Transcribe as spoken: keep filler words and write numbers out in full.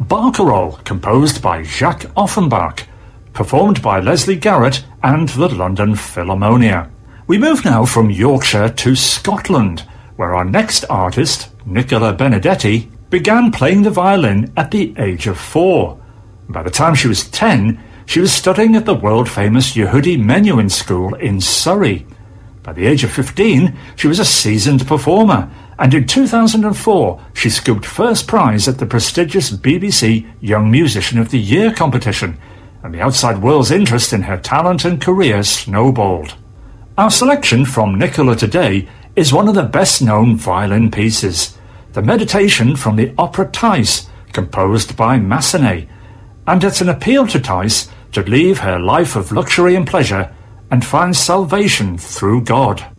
Barcarolle, composed by Jacques Offenbach, performed by Leslie Garrett and the London Philharmonia. We move now from Yorkshire to Scotland, where our next artist, Nicola Benedetti, began playing the violin at the age of four. By the time she was ten, she was studying at the world-famous Yehudi Menuhin School in Surrey. By the age of fifteen, she was a seasoned performer, and in two thousand four, she scooped first prize at the prestigious B B C Young Musician of the Year competition, and the outside world's interest in her talent and career snowballed. Our selection from Nicola today is one of the best-known violin pieces, the Meditation from the opera Thais, composed by Massenet, and it's an appeal to Thais to leave her life of luxury and pleasure and find salvation through God.